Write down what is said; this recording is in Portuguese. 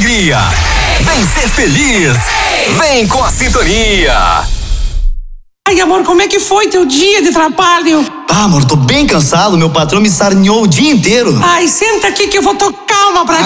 alegria. Vem ser feliz. Vem com a sintonia. Ai, amor, como é que foi teu dia de trabalho? Ah, amor, tô bem cansado. Meu patrão me sarneou o dia inteiro. Ai, senta aqui que eu vou tocar uma pra